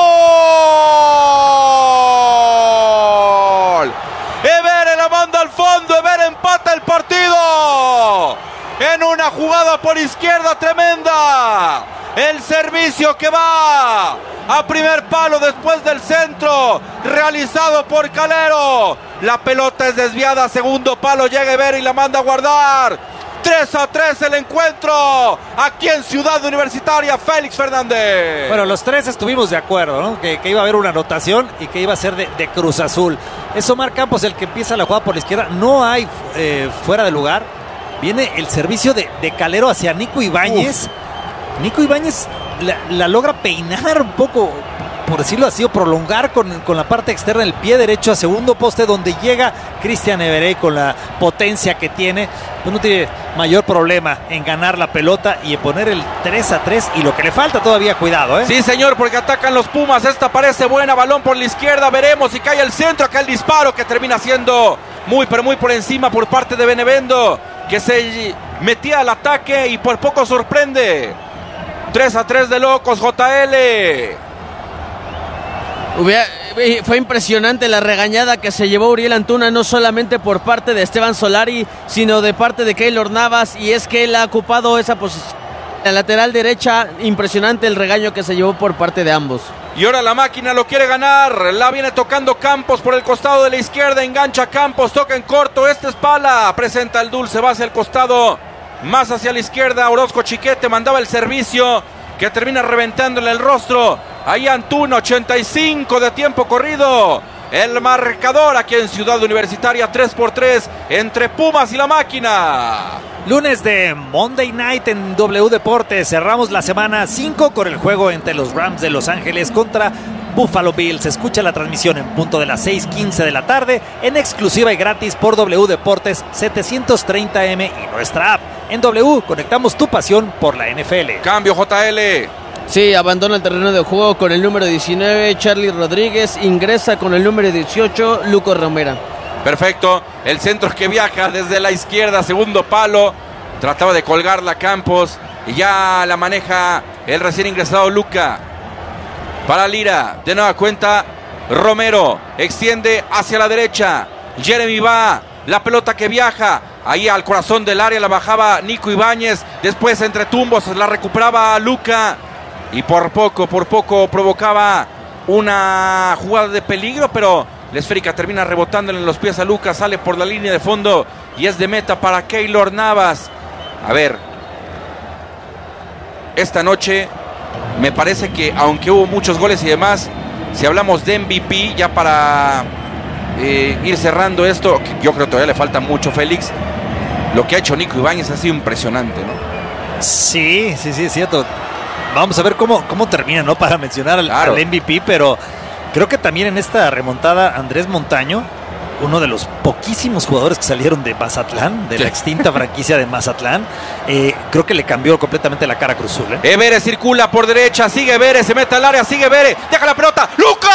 Evere la manda al fondo, Evere empata el partido en una jugada por izquierda tremenda. El servicio que va a primer palo después del centro realizado por Calero. La pelota es desviada, segundo palo, llega Evere y la manda a guardar. 3-3 el encuentro aquí en Ciudad Universitaria. Félix Fernández. Bueno, los 3 estuvimos de acuerdo, ¿no? Que iba a haber una anotación y que iba a ser de Cruz Azul. Es Omar Campos el que empieza la jugada por la izquierda. No hay fuera de lugar. Viene el servicio de Calero hacia Nico Ibáñez. Nico Ibáñez la logra peinar un poco, por decirlo así, o prolongar con la parte externa del pie derecho a segundo poste, donde llega Cristian Evere con la potencia que tiene. Pues no tiene mayor problema en ganar la pelota y en poner el 3-3, y lo que le falta todavía, cuidado, ¿eh? Sí, señor, porque atacan los Pumas. Esta parece buena, balón por la izquierda, veremos si cae al centro. Acá el disparo que termina siendo muy, pero muy por encima por parte de Benevendo, que se metía al ataque y por poco sorprende. 3-3 de locos, JL. Fue impresionante la regañada que se llevó Uriel Antuna, no solamente por parte de Esteban Solari, sino de parte de Keylor Navas, y es que él ha ocupado esa posición, la lateral derecha. Impresionante el regaño que se llevó por parte de ambos. Y ahora la máquina lo quiere ganar. La viene tocando Campos por el costado de la izquierda. Engancha Campos, toca en corto. Este es Pala. Presenta el dulce, va hacia el costado. Más hacia la izquierda. Orozco Chiquete mandaba el servicio que termina reventándole el rostro. Ahí Antuna, 85 de tiempo corrido. El marcador aquí en Ciudad Universitaria, 3-3 entre Pumas y la máquina. Lunes de Monday Night en W Deportes. Cerramos la semana 5 con el juego entre los Rams de Los Ángeles contra Buffalo Bills. Escucha la transmisión en punto de las 6:15 de la tarde en exclusiva y gratis por W Deportes 730M y nuestra app. En W conectamos tu pasión por la NFL. Cambio, JL. Sí, abandona el terreno de juego con el número 19, Charlie Rodríguez. Ingresa con el número 18, Luco Romera. Perfecto. El centro que viaja desde la izquierda, segundo palo. Trataba de colgarla Campos. Y ya la maneja el recién ingresado Luca. Para Lira. De nueva cuenta, Romero. Extiende hacia la derecha. Jeremy va. La pelota que viaja. Ahí al corazón del área la bajaba Nico Ibáñez. Después entre tumbos la recuperaba Luca. Y por poco provocaba una jugada de peligro, pero la esférica termina rebotándole en los pies a Lucas, sale por la línea de fondo y es de meta para Keylor Navas. A ver, esta noche me parece que aunque hubo muchos goles y demás, si hablamos de MVP, ya para ir cerrando esto, yo creo que todavía le falta mucho Félix, lo que ha hecho Nico Ibáñez ha sido impresionante, ¿no? Sí, es cierto. Vamos a ver cómo termina, ¿no? Para mencionar al MVP, pero creo que también en esta remontada Andrés Montaño, uno de los poquísimos jugadores que salieron de Mazatlán, de la extinta franquicia de Mazatlán, creo que le cambió completamente la cara a Cruz Azul. Evere circula por derecha, sigue Evere, se mete al área, sigue Evere, deja la pelota, ¡Luca!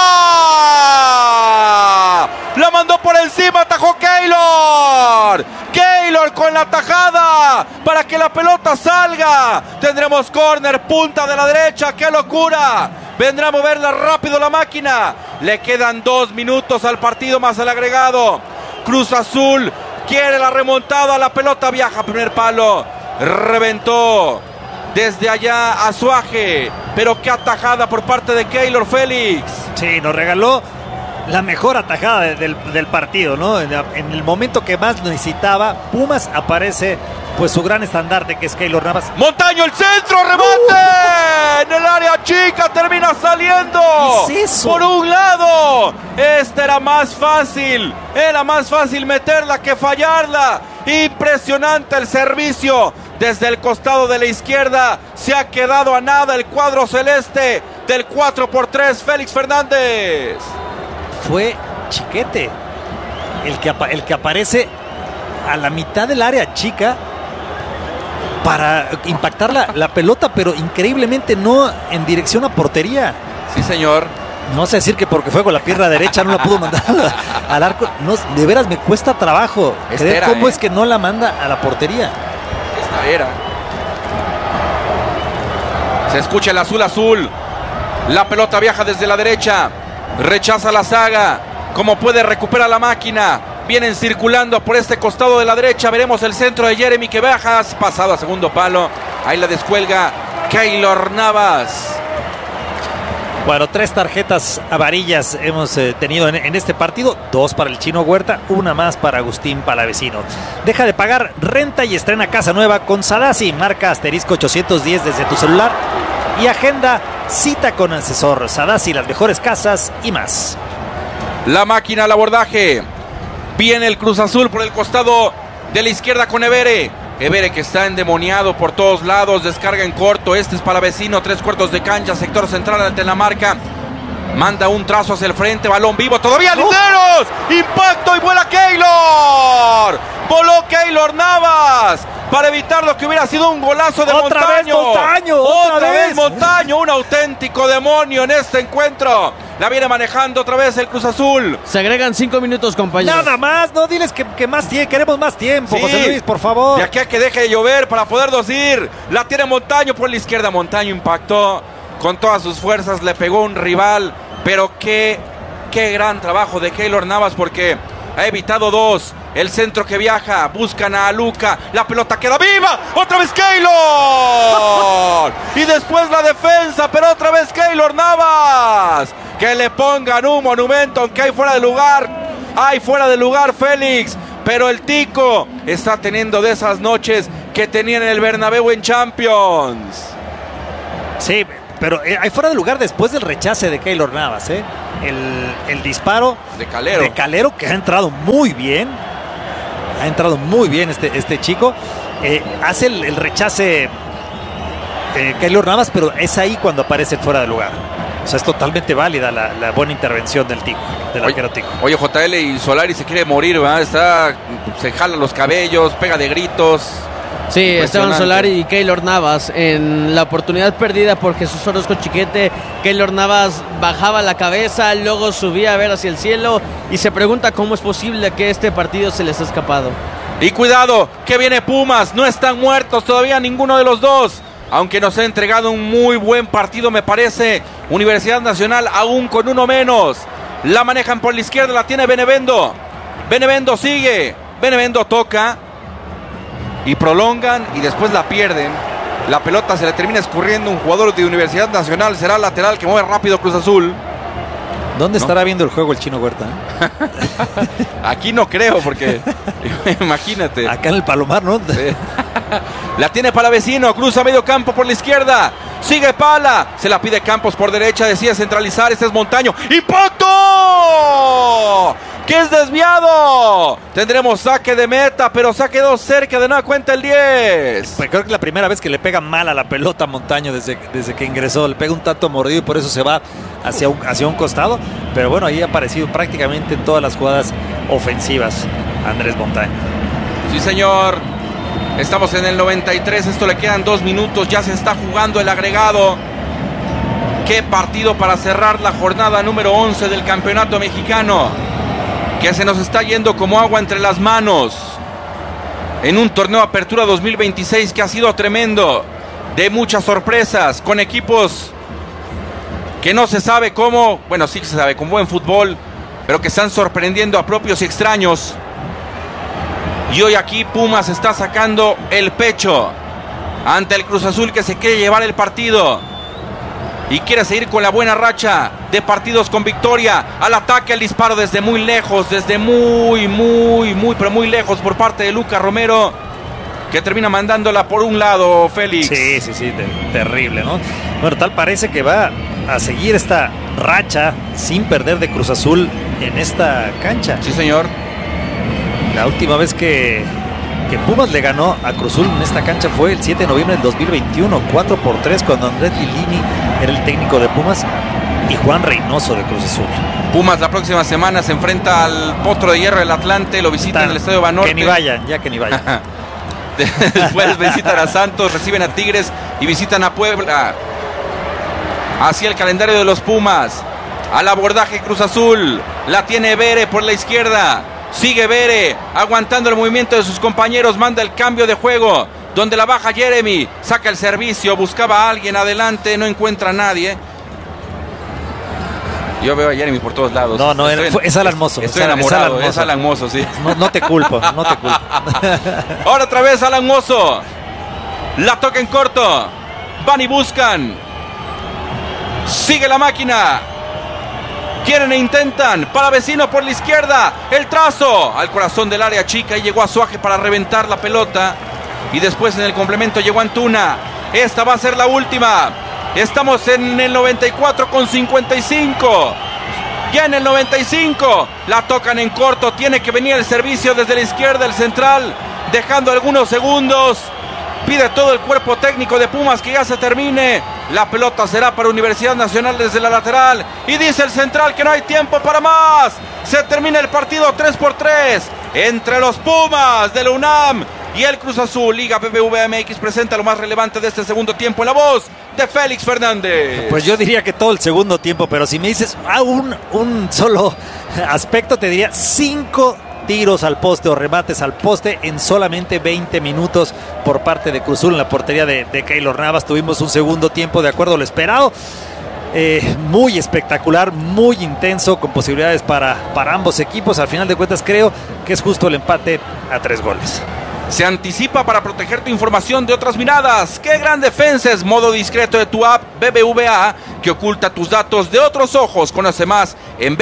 La mandó por encima, atajó Keylor. Keylor con la tajada para que la pelota salga. Tendremos córner, punta de la derecha, ¡qué locura! Vendrá a moverla rápido la máquina. Le quedan 2 minutos al partido más el agregado. Cruz Azul quiere la remontada, la pelota viaja, primer palo. Reventó desde allá Azuaje, pero qué atajada por parte de Keylor Félix. Sí, nos regaló la mejor atajada del partido, ¿no? En el momento que más necesitaba, Pumas aparece pues su gran estandarte que es Keylor Navas. Montaño, el centro, remate en el área chica, termina saliendo. ¿Qué es eso? Por un lado, era más fácil meterla que fallarla. Impresionante el servicio desde el costado de la izquierda. Se ha quedado a nada el cuadro celeste del 4-3, Félix Fernández. Fue Chiquete el que aparece a la mitad del área chica para impactar la pelota, pero increíblemente no en dirección a portería. Sí, señor. No sé decir que porque fue con la pierna derecha no la pudo mandar al arco. No, de veras me cuesta trabajo creer cómo es que no la manda a la portería. Esta era. Se escucha el azul. La pelota viaja desde la derecha. Rechaza la saga. Como puede, recupera la máquina. Vienen circulando por este costado de la derecha. Veremos el centro de Jeremy que baja. Pasado a segundo palo. Ahí la descuelga Keylor Navas. Bueno, 3 tarjetas amarillas hemos tenido en este partido. 2 para el Chino Huerta, 1 más para Agustín Palavecino. Deja de pagar renta y estrena casa nueva con Sadasi. Marca asterisco 810 desde tu celular y agenda cita con asesor. Sadasi, las mejores casas y más. La máquina al abordaje. Viene el Cruz Azul por el costado de la izquierda con Evere. Evere que está endemoniado por todos lados. Descarga en corto. Este es Palavecino. 3/4 de cancha. Sector central ante la marca. Manda un trazo hacia el frente. Balón vivo. Todavía Linderos. Impacto y vuela Keylor. Voló Keylor Navas para evitar lo que hubiera sido un golazo de Montaño. Otra vez Montaño. Un auténtico demonio en este encuentro. La viene manejando otra vez el Cruz Azul. Se agregan 5 minutos, compañeros. Nada más, no diles que más tiempo, queremos más tiempo, Sí. José Luis, por favor. De aquí a que deje de llover para podernos ir. La tiene Montaño por la izquierda. Montaño impactó con todas sus fuerzas, le pegó un rival. Pero qué gran trabajo de Keylor Navas porque ha evitado 2. El centro que viaja, buscan a Luca, la pelota queda viva, otra vez Keylor. Y después la defensa, pero otra vez Keylor Navas. Que le pongan un monumento, aunque hay fuera de lugar. Hay fuera de lugar Félix. Pero el Tico está teniendo de esas noches que tenía en el Bernabéu en Champions. Sí, pero hay fuera de lugar después del rechace de Keylor Navas, ¿eh? El disparo de Calero, que ha entrado muy bien. Ha entrado muy bien este chico. Hace el rechace Keylor Navas, pero es ahí cuando aparece fuera de lugar. O sea, es totalmente válida la buena intervención del Tico, del arquero Tico. Oye, JL, y Solari se quiere morir, ¿verdad? Se jala los cabellos, pega de gritos. Sí, Esteban Solari y Keylor Navas. En la oportunidad perdida por Jesús Orozco Chiquete, Keylor Navas bajaba la cabeza, luego subía a ver hacia el cielo y se pregunta cómo es posible que este partido se les ha escapado. Y cuidado, que viene Pumas, no están muertos todavía ninguno de los dos. Aunque nos ha entregado un muy buen partido, me parece. Universidad Nacional aún con uno menos. La manejan por la izquierda, la tiene Benevendo. Benevendo sigue. Benevendo toca. Y prolongan y después la pierden. La pelota se le termina escurriendo un jugador de Universidad Nacional. Será lateral que mueve rápido Cruz Azul. ¿Dónde estará viendo el juego el Chino Huerta? Aquí no creo, porque imagínate. Acá en el Palomar, ¿no? Sí. La tiene Palavecino, cruza medio campo por la izquierda. Sigue Pala, se la pide Campos por derecha, decide centralizar, este es Montaño. ¡Impacto! ¡Que es desviado! Tendremos saque de meta, pero se ha quedado cerca de nueva cuenta el 10. Pues creo que es la primera vez que le pega mal a la pelota a Montaño desde que ingresó. Le pega un tanto mordido y por eso se va hacia un costado. Pero bueno, ahí ha aparecido prácticamente en todas las jugadas ofensivas Andrés Montaño. Sí, señor. Estamos en el 93, esto le quedan 2 minutos, ya se está jugando el agregado. Qué partido para cerrar la jornada número 11 del campeonato mexicano, que se nos está yendo como agua entre las manos. En un torneo Apertura 2026 que ha sido tremendo, de muchas sorpresas, con equipos que no se sabe cómo, bueno, sí que se sabe, con buen fútbol, pero que están sorprendiendo a propios y extraños. Y hoy aquí Pumas está sacando el pecho ante el Cruz Azul, que se quiere llevar el partido y quiere seguir con la buena racha de partidos con victoria. Al ataque, el disparo desde muy lejos, desde muy lejos por parte de Lucas Romero, que termina mandándola por un lado, Félix. Sí, terrible, ¿no? Bueno, tal parece que va a seguir esta racha sin perder de Cruz Azul en esta cancha. Sí, señor. La última vez que Pumas le ganó a Cruz Azul en esta cancha fue el 7 de noviembre del 2021, 4-3, cuando Andrés Lilini era el técnico de Pumas y Juan Reynoso de Cruz Azul. Pumas la próxima semana se enfrenta al Potro de Hierro del Atlante, lo visitan en el Estadio Banorte. Que ni vayan. Después visitan a Santos, reciben a Tigres y visitan a Puebla. Así el calendario de los Pumas. Al abordaje Cruz Azul, la tiene Bere por la izquierda. Sigue Bere, aguantando el movimiento de sus compañeros, manda el cambio de juego, donde la baja Jeremy, saca el servicio, buscaba a alguien adelante, no encuentra a nadie. Yo veo a Jeremy por todos lados. No, es Alan Mozo. Estoy enamorado, es Alan Mozo, sí. No te culpo. Ahora otra vez Alan Mozo. La toca en corto. Van y buscan. Sigue la máquina. Quieren e intentan. Palavecino por la izquierda. El trazo al corazón del área chica. Y llegó a Suaje para reventar la pelota. Y después en el complemento llegó Antuna. Esta va a ser la última. Estamos en el 94:55. Ya en el 95. La tocan en corto. Tiene que venir el servicio desde la izquierda, el central. Dejando algunos segundos. Pide todo el cuerpo técnico de Pumas que ya se termine. La pelota será para Universidad Nacional desde la lateral. Y dice el central que no hay tiempo para más. Se termina el partido 3-3 entre los Pumas de la UNAM y el Cruz Azul. Liga BBVA MX presenta lo más relevante de este segundo tiempo en la voz de Félix Fernández. Pues yo diría que todo el segundo tiempo, pero si me dices un solo aspecto, te diría 5 tiros al poste o remates al poste en solamente 20 minutos por parte de Cruz Azul en la portería de Keylor Navas. Tuvimos un segundo tiempo de acuerdo a lo esperado. muy espectacular, muy intenso, con posibilidades para ambos equipos. Al final de cuentas creo que es justo el empate a 3 goles. Se anticipa para proteger tu información de otras miradas. ¡Qué gran defensa es modo discreto de tu app BBVA, que oculta tus datos de otros ojos! Conoce más en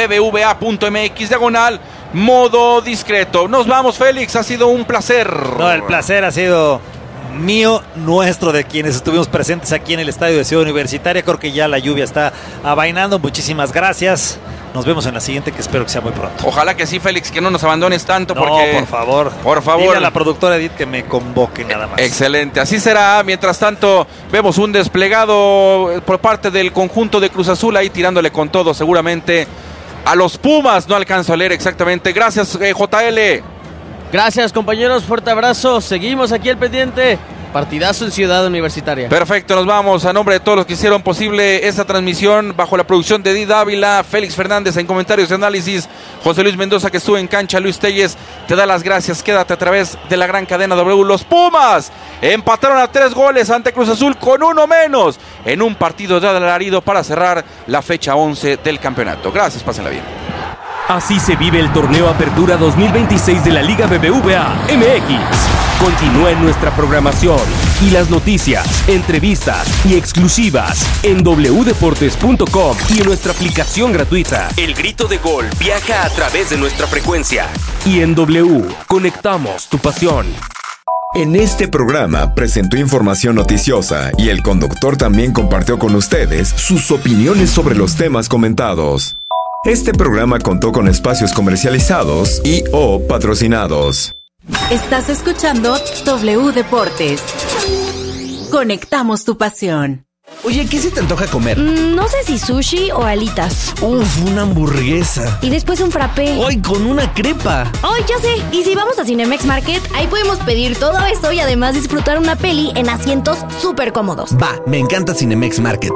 bbva.mx/modo discreto. Nos vamos, Félix, ha sido un placer. No, el placer ha sido mío, nuestro, de quienes estuvimos presentes aquí en el estadio de Ciudad Universitaria. Creo que ya la lluvia está amainando. Muchísimas gracias. Nos vemos en la siguiente, que espero que sea muy pronto. Ojalá que sí, Félix, que no nos abandones tanto. No, porque... por favor. Por favor. Dile a la productora Edith que me convoque nada más. Excelente, así será. Mientras tanto, vemos un desplegado por parte del conjunto de Cruz Azul ahí tirándole con todo, seguramente a los Pumas. No alcanzo a leer exactamente. Gracias, JL. Gracias, compañeros, fuerte abrazo. Seguimos aquí al pendiente. Partidazo en Ciudad Universitaria. Perfecto, nos vamos. A nombre de todos los que hicieron posible esta transmisión, bajo la producción de Edith Ávila, Félix Fernández en comentarios y análisis, José Luis Mendoza, que estuvo en cancha, Luis Telles te da las gracias. Quédate a través de la gran cadena W. Los Pumas empataron a 3 goles ante Cruz Azul con 1 menos en un partido de alarido para cerrar la fecha 11 del campeonato. Gracias, pásenla bien. Así se vive el torneo Apertura 2026 de la Liga BBVA MX. Continúa en nuestra programación y las noticias, entrevistas y exclusivas en wdeportes.com y en nuestra aplicación gratuita. El grito de gol viaja a través de nuestra frecuencia. Y en W, conectamos tu pasión. En este programa presentó información noticiosa y el conductor también compartió con ustedes sus opiniones sobre los temas comentados. Este programa contó con espacios comercializados y o patrocinados. Estás escuchando W Deportes. Conectamos tu pasión. Oye, ¿qué se te antoja comer? No sé si sushi o alitas. Uf, una hamburguesa. Y después un frappé. ¡Ay, con una crepa! ¡Ay, ya sé! Y si vamos a Cinemex Market, ahí podemos pedir todo eso y además disfrutar una peli en asientos súper cómodos. Va, me encanta Cinemex Market.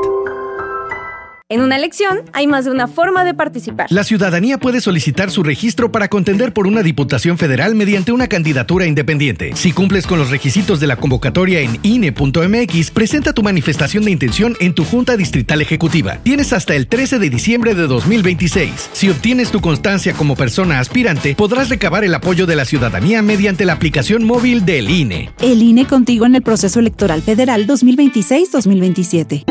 En una elección hay más de una forma de participar. La ciudadanía puede solicitar su registro para contender por una diputación federal mediante una candidatura independiente. Si cumples con los requisitos de la convocatoria en INE.mx, presenta tu manifestación de intención en tu Junta Distrital Ejecutiva. Tienes hasta el 13 de diciembre de 2026. Si obtienes tu constancia como persona aspirante, podrás recabar el apoyo de la ciudadanía mediante la aplicación móvil del INE. El INE contigo en el proceso electoral federal 2026-2027.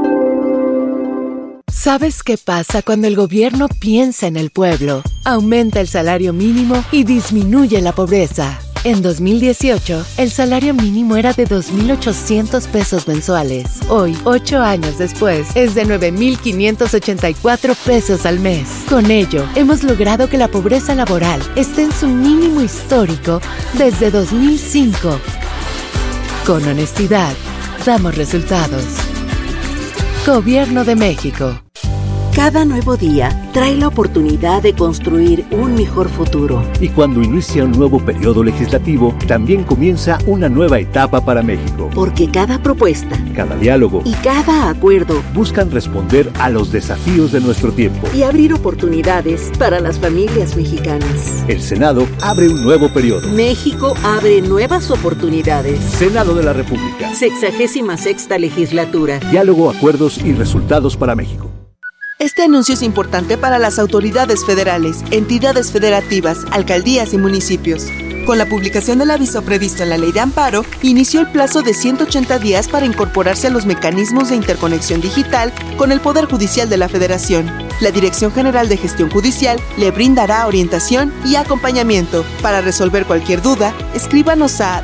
¿Sabes qué pasa cuando el gobierno piensa en el pueblo? Aumenta el salario mínimo y disminuye la pobreza. En 2018, el salario mínimo era de 2,800 pesos mensuales. Hoy, 8 años después, es de 9,584 pesos al mes. Con ello, hemos logrado que la pobreza laboral esté en su mínimo histórico desde 2005. Con honestidad, damos resultados. Gobierno de México. Cada nuevo día trae la oportunidad de construir un mejor futuro. Y cuando inicia un nuevo periodo legislativo, también comienza una nueva etapa para México. Porque cada propuesta, cada diálogo y cada acuerdo buscan responder a los desafíos de nuestro tiempo y abrir oportunidades para las familias mexicanas. El Senado abre un nuevo periodo. México abre nuevas oportunidades. Senado de la República. 66ª legislatura. Diálogo, acuerdos y resultados para México. Este anuncio es importante para las autoridades federales, entidades federativas, alcaldías y municipios. Con la publicación del aviso previsto en la Ley de Amparo, inició el plazo de 180 días para incorporarse a los mecanismos de interconexión digital con el Poder Judicial de la Federación. La Dirección General de Gestión Judicial le brindará orientación y acompañamiento. Para resolver cualquier duda, escríbanos a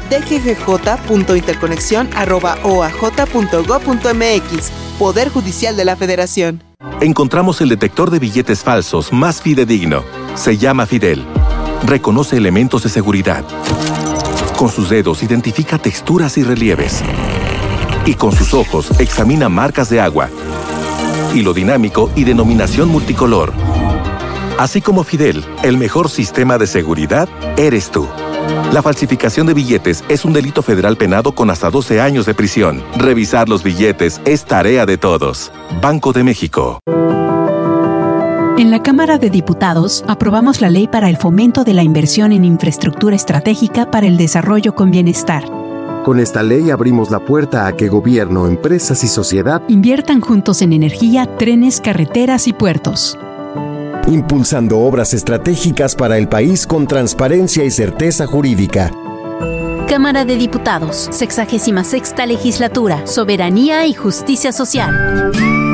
dggj.interconexión@oaj.gov.mx. Poder Judicial de la Federación. Encontramos el detector de billetes falsos más fidedigno. Se llama Fidel. Reconoce elementos de seguridad. Con sus dedos identifica texturas y relieves. Y con sus ojos examina marcas de agua, hilo dinámico y denominación multicolor. Así como Fidel, el mejor sistema de seguridad eres tú. La falsificación de billetes es un delito federal penado con hasta 12 años de prisión. Revisar los billetes es tarea de todos. Banco de México. En la Cámara de Diputados aprobamos la Ley para el Fomento de la Inversión en Infraestructura Estratégica para el Desarrollo con Bienestar. Con esta ley abrimos la puerta a que gobierno, empresas y sociedad inviertan juntos en energía, trenes, carreteras y puertos. Impulsando obras estratégicas para el país con transparencia y certeza jurídica. Cámara de Diputados, 66ª Legislatura, Soberanía y Justicia Social.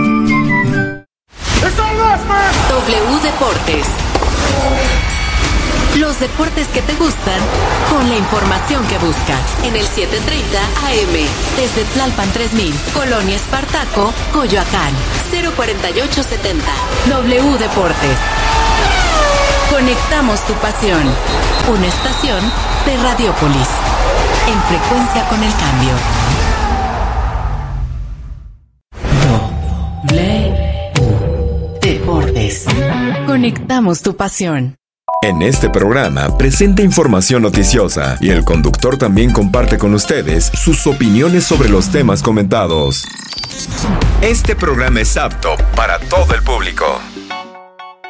W Deportes. Los deportes que te gustan, con la información que buscas. En el 730 AM, desde Tlalpan 3000, Colonia Espartaco, Coyoacán, 04870. W Deportes. Conectamos tu pasión. Una estación de Radiópolis. En frecuencia con el cambio. W Deportes. Conectamos tu pasión. En este programa presenta información noticiosa y el conductor también comparte con ustedes sus opiniones sobre los temas comentados. Este programa es apto para todo el público.